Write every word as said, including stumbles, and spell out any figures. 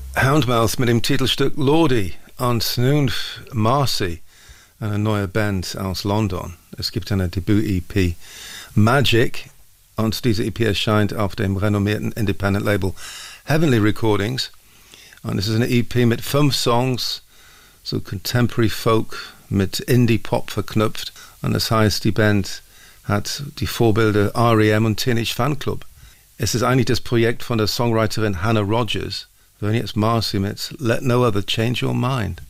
Houndmouth mit dem Titelstück Lordi und nun Marcy, eine neue Band aus London. Es gibt eine Debüt-E P Magic und diese E P erscheint auf dem renommierten Independent-Label Heavenly Recordings und es ist eine E P mit fünf Songs, so Contemporary Folk mit Indie-Pop verknüpft und das heißt, die Band hat die Vorbilder R E M und Teenage Fanclub. Es ist eigentlich das Projekt von der Songwriterin Hannah Rogers. Wir hören jetzt Marcy mit Let No Other Change Your Mind.